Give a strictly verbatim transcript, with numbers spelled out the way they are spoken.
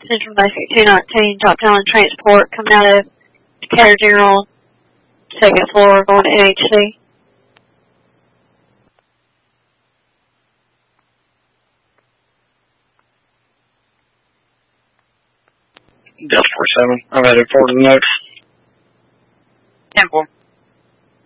Central Basic two nineteen, Top Talent Transport, coming out of Decatur General, second floor, going to N H C. Delta forty-seven, I'm headed forward to the note. ten four.